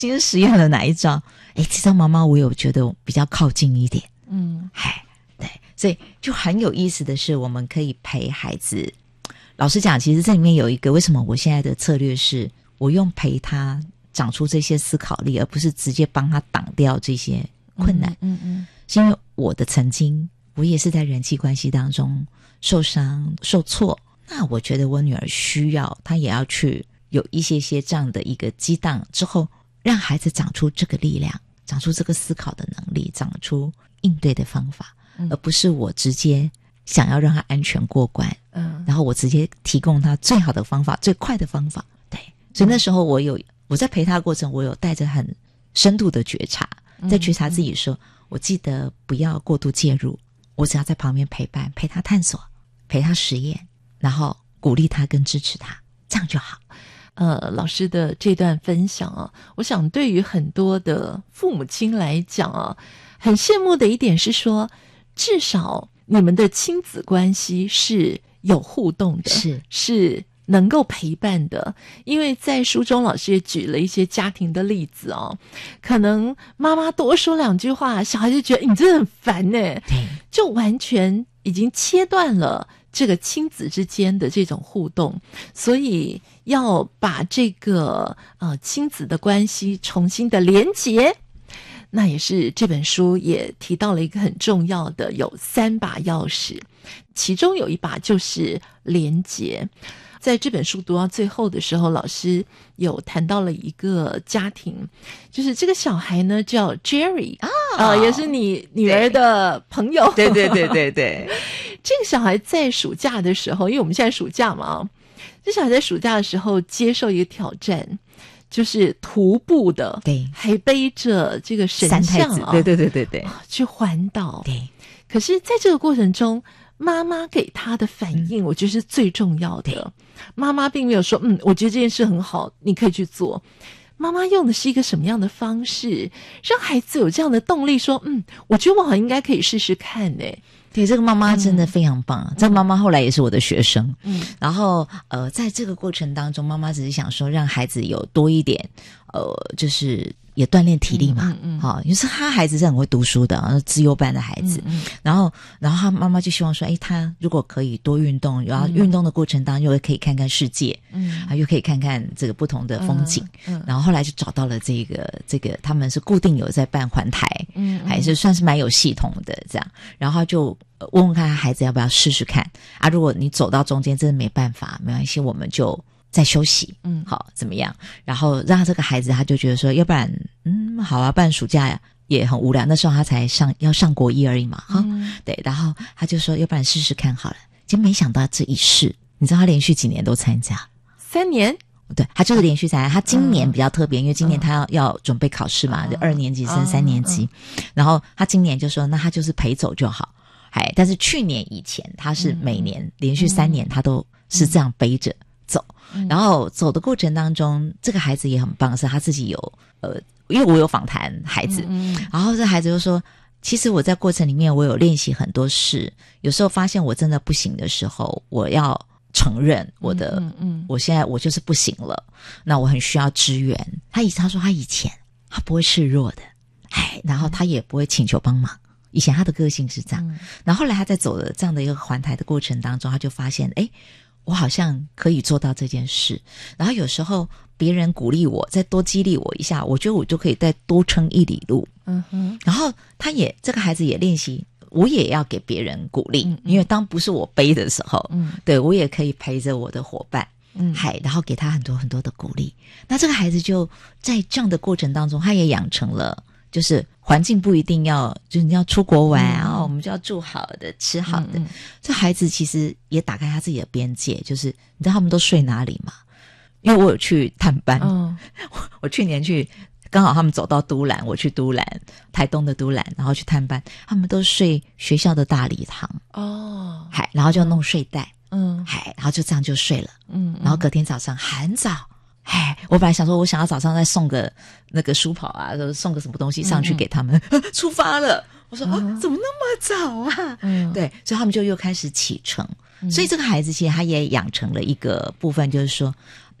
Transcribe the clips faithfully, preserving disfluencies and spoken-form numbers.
今天实验了哪一招？诶，这招妈妈我有觉得比较靠近一点。 嗯， 嗨，对，所以就很有意思的是，我们可以陪孩子。老实讲，其实这里面有一个，为什么我现在的策略是我用陪他长出这些思考力，而不是直接帮他挡掉这些困难。 嗯 嗯, 嗯， 是因为我的曾经，我也是在人际关系当中受伤、受挫。那我觉得我女儿需要，她也要去有一些些这样的一个激荡之后，让孩子长出这个力量，长出这个思考的能力，长出应对的方法， 嗯、 而不是我直接想要让他安全过关，嗯，然后我直接提供他最好的方法、最快的方法。对，所以那时候我有我在陪他的过程，我有带着很深度的觉察，在觉察自己说，嗯嗯，我记得不要过度介入，我只要在旁边陪伴，陪他探索，陪他实验，然后鼓励他跟支持他，这样就好。 呃，老师的这段分享啊，我想对于很多的父母亲来讲啊，很羡慕的一点是说，至少你们的亲子关系是有互动的， 是是能够陪伴的。因为在书中老师也举了一些家庭的例子哦，可能妈妈多说两句话，小孩就觉得你真的很烦耶， 对， 就完全已经切断了这个亲子之间的这种互动，所以要把这个呃亲子的关系重新的连结，那也是这本书也提到了一个很重要的，有三把钥匙，其中有一把就是连结。在这本书读到最后的时候，老师有谈到了一个家庭，就是这个小孩呢叫 Jerry 啊、哦呃，也是你女儿的朋友。 对对对对对， 这个小孩在暑假的时候，因为我们现在暑假嘛，这小孩在暑假的时候接受一个挑战，就是徒步的， 对， 还背着这个神像啊， 对对对对对， 去环岛。 对， 可是在这个过程中，妈妈给他的反应，我觉得是最重要的。嗯、妈妈并没有说，嗯，我觉得这件事很好，你可以去做。妈妈用的是一个什么样的方式，让孩子有这样的动力，说，嗯，我觉得我好像应该可以试试看呢。 对，这个妈妈真的非常棒、嗯、这个妈妈后来也是我的学生， 嗯， 然后呃，在这个过程当中，妈妈只是想说让孩子有多一点呃，就是也锻炼体力嘛， 嗯嗯， 好、嗯，因为是他孩子是很会读书的，资优班的孩子， 嗯嗯， 然后然后他妈妈就希望说，诶，他如果可以多运动，然后运动的过程当中又可以看看世界，嗯，啊，又可以看看这个不同的风景，嗯，嗯然后后来就找到了这个这个他们是固定有在办环台，嗯，还是算是蛮有系统的这样，然后就问问看孩子要不要试试看啊，如果你走到中间真的没办法，没关系，我们就在休息，嗯，好，怎么样？然后让这个孩子他就觉得说，要不然，嗯，好啊，不然暑假也很无聊。那时候他才上要上国一而已嘛，哈、嗯，对，然后他就说，要不然试试看好了。结果没想到这一试，你知道他连续几年都参加， 三年， 对，他就是连续参加。他今年比较特别，嗯、因为今年他要要准备考试嘛，就二年级升三年级，嗯、然后他今年就说，那他就是陪走就好。哎，但是去年以前他是每年、嗯、连续三年他都是这样背着走、嗯、然后走的过程当中这个孩子也很棒，是他自己有呃，因为我有访谈孩子、嗯嗯、然后这孩子就说，其实我在过程里面我有练习很多事，有时候发现我真的不行的时候，我要承认我的嗯嗯嗯我现在我就是不行了，那我很需要支援。他以他说他以前他不会示弱的，哎，然后他也不会请求帮忙，以前他的个性是这样、嗯、然后后来他在走的这样的一个环台的过程当中，他就发现诶我好像可以做到这件事，然后有时候别人鼓励我再多激励我一下，我觉得我就可以再多撑一里路。嗯哼，然后他也这个孩子也练习我也要给别人鼓励、嗯嗯、因为当不是我背的时候，嗯，对，我也可以陪着我的伙伴，嗯，嗨，然后给他很多很多的鼓励。那这个孩子就在这样的过程当中，他也养成了就是环境不一定要就是你要出国玩啊、嗯哦，我们就要住好的吃好的、嗯嗯、这孩子其实也打开他自己的边界，就是你知道他们都睡哪里吗？因为我有去探班、哦、我去年去刚好他们走到都兰，我去都兰台东的都兰，然后去探班，他们都睡学校的大礼堂哦，嗨，然后就弄睡袋，嗯，嗨，然后就这样就睡了，嗯，然后隔天早上很早，哎，我本来想说我想要早上再送个那个书跑啊，送个什么东西上去给他们、嗯、出发了，我说、嗯、哦，怎么那么早啊、嗯、对，所以他们就又开始启程、嗯、所以这个孩子其实他也养成了一个部分，就是说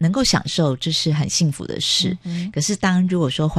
能够享受，这是很幸福的事。 嗯、 可是当如果说